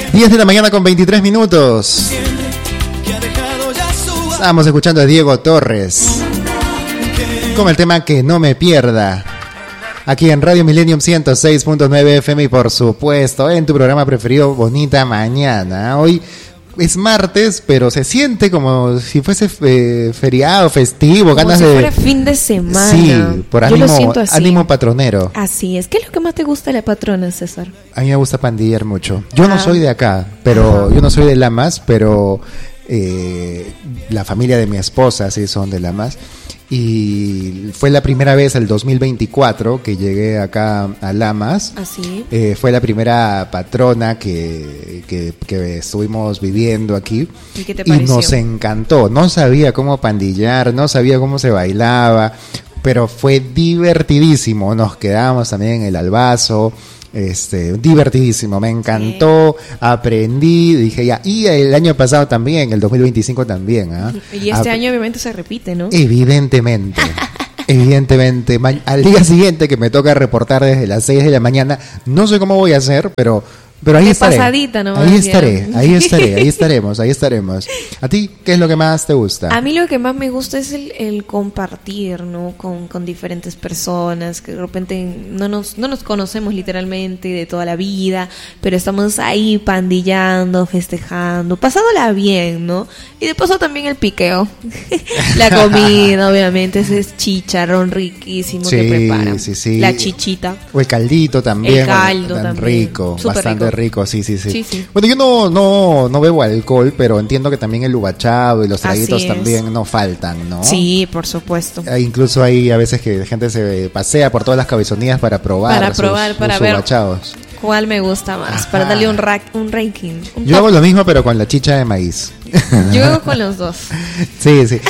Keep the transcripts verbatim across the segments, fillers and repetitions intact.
diez de la mañana con veintitrés minutos. Estamos escuchando a Diego Torres con el tema Que no me pierda. Aquí en Radio Millennium ciento seis punto nueve F M y por supuesto en tu programa preferido Bonita Mañana. Hoy es martes, pero se siente como si fuese eh, feriado, festivo, como ganas si de... fuera fin de semana. Sí, por ánimo, Yo lo siento así. ánimo patronero. Así es. ¿Qué es lo que más te gusta de la patrona, César? A mí me gusta pandillear mucho. Yo ah. no soy de acá, pero Ajá. yo no soy de Lamas, pero eh, la familia de mi esposa sí son de Lamas. Y fue la primera vez el dos mil veinticuatro que llegué acá a Lamas. Así. Eh, fue la primera patrona que, que, que estuvimos viviendo aquí. ¿Y qué te y pareció? Nos encantó. No sabía cómo pandillar, no sabía cómo se bailaba, pero fue divertidísimo. Nos quedamos también en el Albazo. Este, divertidísimo, me encantó, sí. Aprendí, dije ya, y el año pasado también, el dos mil veinticinco también, ¿eh? Y este Ap- año obviamente se repite, ¿no? Evidentemente, evidentemente, ma- al día siguiente que me toca reportar desde las seis de la mañana, no sé cómo voy a hacer, pero Pero ahí de estaré. Pasadita, ¿no? Ahí estaré, ahí estaré, ahí estaremos, ahí estaremos. ¿A ti qué es lo que más te gusta? A mí lo que más me gusta es el, el compartir, ¿no? Con, con diferentes personas que de repente no nos, no nos conocemos literalmente de toda la vida, pero estamos ahí pandillando, festejando, pasándola bien, ¿no? Y de paso también el piqueo. La comida, obviamente, ese es chicharrón riquísimo sí, que preparan. Sí, sí. La chichita. O el caldito también. El caldo tan también. rico, Súper bastante rico. rico, sí, sí, sí, sí, sí. Bueno, yo no, no, no bebo alcohol, pero entiendo que también el uvachado y los traguitos también no faltan, ¿no? Sí, por supuesto. Eh, incluso hay a veces que la gente se pasea por todas las cabezonías para probar Para probar, sus, para sus ver uvachados. ¿Cuál me gusta más? Ajá. Para darle un, ra- un ranking. Un yo top. Hago lo mismo, pero con la chicha de maíz. Yo hago con los dos. Sí, sí.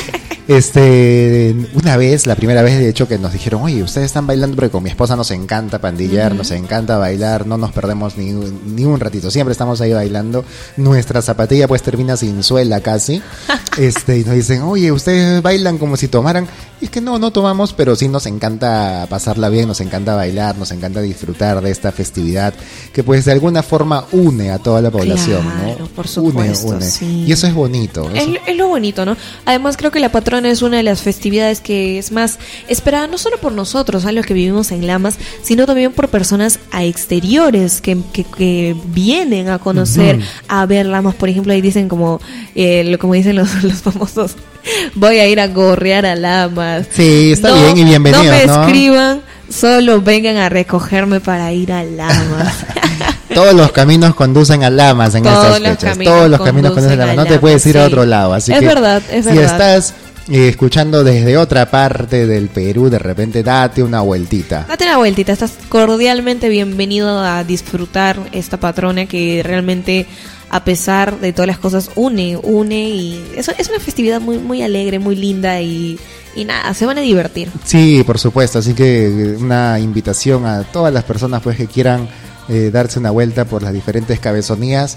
Este, una vez, la primera vez de hecho que nos dijeron, oye, ustedes están bailando, porque con mi esposa nos encanta pandillar, uh-huh. nos encanta bailar, no nos perdemos ni, ni un ratito, siempre estamos ahí bailando, nuestra zapatilla pues termina sin suela casi, este, y nos dicen, oye, ustedes bailan como si tomaran, y es que no, no tomamos, pero sí nos encanta pasarla bien, nos encanta bailar, nos encanta disfrutar de esta festividad, que pues de alguna forma une a toda la población, claro, ¿no? Por supuesto, une, une. Sí. Y eso es bonito. Es, eso... es lo bonito, ¿no? Además creo que la patrona es una de las festividades que es más esperada no solo por nosotros, a los que vivimos en Lamas, sino también por personas a exteriores que, que, que vienen a conocer, uh-huh. a ver Lamas, por ejemplo, ahí dicen como, eh, lo, como dicen los, los famosos, voy a ir a gorrear a Lamas. Sí, está no, bien y bienvenido, ¿no? Me ¿no? escriban, solo vengan a recogerme para ir a Lamas. Todos los caminos conducen a Lamas en Todos estas fechas. Caminos Todos los caminos conducen a Lamas. No te puedes ir sí. a otro lado. Así es que verdad, es si verdad. estás eh, escuchando desde otra parte del Perú, de repente date una vueltita. Date una vueltita. Estás cordialmente bienvenido a disfrutar esta patrona que realmente, a pesar de todas las cosas, une, une y es, es una festividad muy, muy alegre, muy linda y... Y nada, se van a divertir. Sí, por supuesto. Así que una invitación a todas las personas pues que quieran eh, darse una vuelta por las diferentes cabezonías,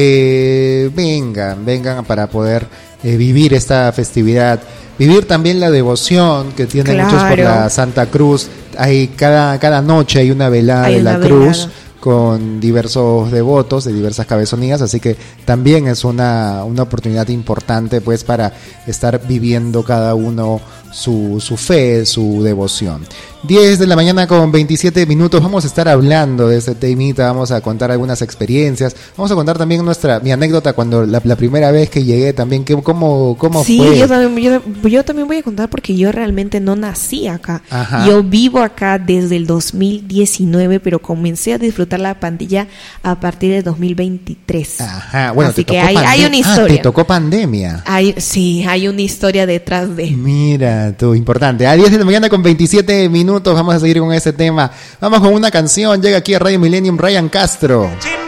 que vengan, vengan para poder eh, vivir esta festividad. Vivir también la devoción que tienen claro. muchos por la Santa Cruz. Hay cada, cada noche hay una velada hay de una la Cruz. velada. Con diversos devotos de diversas cabezonías, así que también es una, una oportunidad importante pues para estar viviendo cada uno su, su fe, su devoción. diez de la mañana con veintisiete minutos, vamos a estar hablando de este temita, vamos a contar algunas experiencias, vamos a contar también nuestra mi anécdota cuando la, la primera vez que llegué también, que, cómo, cómo sí, fue. Sí, yo también, yo, yo también voy a contar porque yo realmente no nací acá. Ajá. Yo vivo acá desde el dos mil diecinueve, pero comencé a disfrutar la pandilla a partir de dos mil veintitrés. Ajá, bueno, así te que tocó hay, pandem- hay una historia. Ah, te tocó pandemia. Hay, sí, hay una historia detrás de. Mira, tú, importante. A diez de la mañana con veintisiete minutos vamos a seguir con este tema. Vamos con una canción. Llega aquí a Radio Millennium Ryan Castro.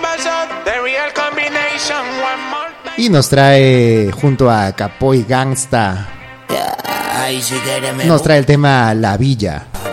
Y nos trae junto a Capoy Gangsta. Nos trae el tema La Villa.